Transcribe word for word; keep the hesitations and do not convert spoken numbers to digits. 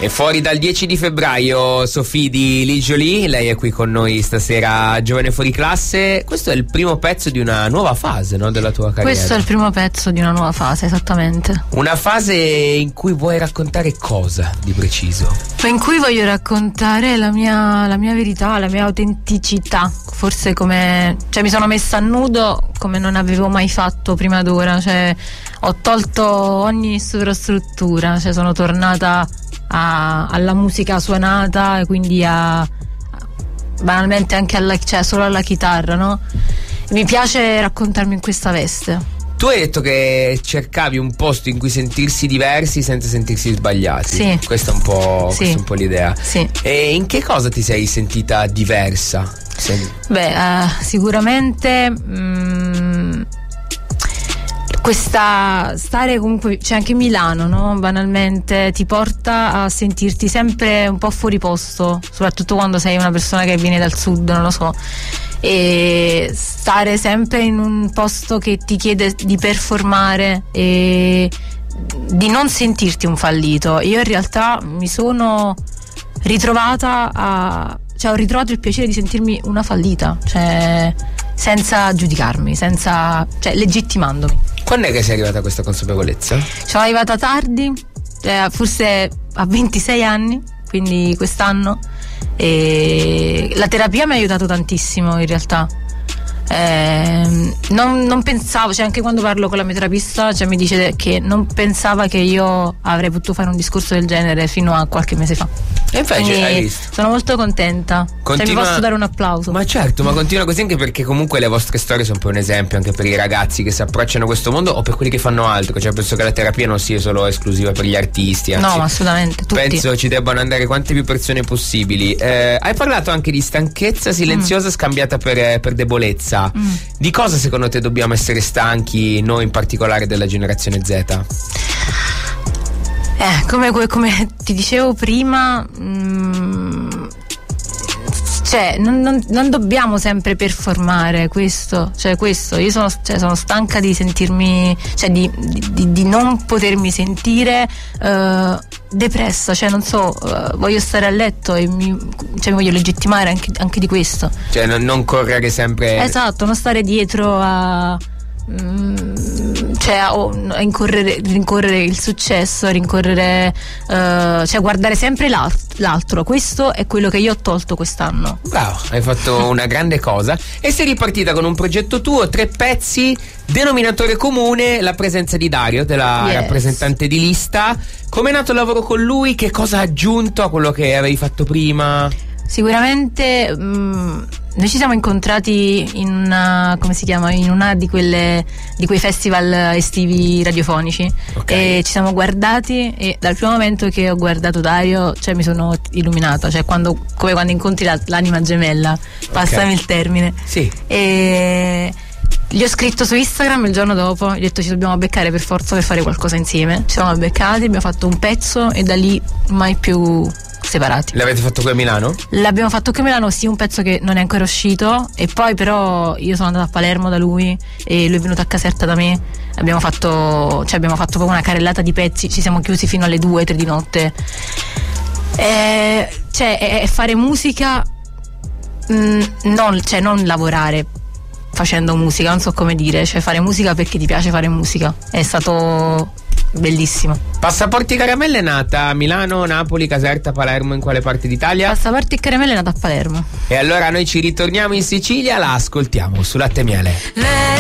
E fuori dal dieci di febbraio, Sophie di Lil Jolie, lei è qui con noi stasera, Giovane Fuori Classe. Questo è il primo pezzo di una nuova fase, no, della tua carriera? Questo è il primo pezzo di una nuova fase, esattamente. Una fase in cui vuoi raccontare cosa di preciso? In cui voglio raccontare la mia, la mia verità, la mia autenticità. Forse come, cioè mi sono messa a nudo come non avevo mai fatto prima d'ora, cioè ho tolto ogni sovrastruttura, cioè sono tornata a, alla musica suonata e quindi a, a banalmente anche alla, cioè solo alla chitarra, no? Mi piace raccontarmi in questa veste. Tu hai detto che cercavi un posto in cui sentirsi diversi senza sentirsi sbagliati. Sì. Questa è un po', sì. questa è un po' l'idea. Sì. E in che cosa ti sei sentita diversa? Sei... Beh, uh, sicuramente mh, questa stare comunque, c'è anche Milano, no? Banalmente ti porta a sentirti sempre un po' fuori posto, soprattutto quando sei una persona che viene dal sud, non lo so. E stare sempre in un posto che ti chiede di performare e di non sentirti un fallito. Io in realtà mi sono ritrovata a, cioè ho ritrovato il piacere di sentirmi una fallita, cioè senza giudicarmi, senza, cioè legittimandomi. Quando è che sei arrivata a questa consapevolezza? Sono arrivata tardi, eh, forse a ventisei anni, quindi quest'anno. E la terapia mi ha aiutato tantissimo in realtà. Eh, non, non pensavo, cioè anche quando parlo con la mia terapista, cioè mi dice che non pensava che io avrei potuto fare un discorso del genere fino a qualche mese fa. E invece quindi hai visto? Sono molto contenta. Continua... Cioè, mi posso dare un applauso. Ma certo, ma continua così anche perché comunque le vostre storie sono poi un esempio anche per i ragazzi che si approcciano a questo mondo o per quelli che fanno altro. Cioè penso che la terapia non sia solo esclusiva per gli artisti, anzi, no, ma assolutamente tutti. Penso ci debbano andare quante più persone possibili. eh, Hai parlato anche di stanchezza silenziosa mm. scambiata per, per debolezza. mm. Di cosa secondo te dobbiamo essere stanchi, noi in particolare della generazione Z? Eh, come, come ti dicevo prima, mh, cioè non, non, non dobbiamo sempre performare questo, cioè questo, io sono, cioè, sono stanca di sentirmi, cioè di, di, di non potermi sentire uh, depressa, cioè non so, uh, voglio stare a letto e mi, cioè, mi voglio legittimare anche, anche di questo. Cioè non, non correre sempre. Esatto, non stare dietro a... cioè a, a incorrere, rincorrere il successo, a rincorrere uh, cioè guardare sempre l'alt- l'altro. Questo è quello che io ho tolto quest'anno. Bravo, hai fatto una grande cosa e sei ripartita con un progetto tuo, tre pezzi, denominatore comune, la presenza di Dario, della yes. rappresentante di lista. Com'è nato il lavoro con lui? Che cosa ha aggiunto a quello che avevi fatto prima? Sicuramente mh, noi ci siamo incontrati in una, come si chiama, in una di quelle di quei festival estivi radiofonici, okay. E ci siamo guardati e dal primo momento che ho guardato Dario, cioè mi sono illuminata, cioè quando, come quando incontri la, l'anima gemella, passami okay. il termine. Sì. E gli ho scritto su Instagram il giorno dopo, gli ho detto ci dobbiamo beccare per forza per fare qualcosa insieme. Ci siamo beccati, abbiamo fatto un pezzo e da lì mai più separati. L'avete fatto qui a Milano? L'abbiamo fatto qui a Milano, sì, un pezzo che non è ancora uscito, e poi però io sono andata a Palermo da lui e lui è venuto a Caserta da me. Abbiamo fatto, cioè abbiamo fatto proprio una carrellata di pezzi, ci siamo chiusi fino alle due, tre di notte. E, cioè è, è fare musica, mh, non, cioè non lavorare facendo musica, non so come dire, cioè fare musica perché ti piace fare musica. È stato bellissimo. Passaporti Caramelle è nata a Milano, Napoli, Caserta, Palermo, in quale parte d'Italia? Passaporti Caramelle è nata a Palermo. E allora noi ci ritorniamo in Sicilia, la ascoltiamo su Latte e Miele.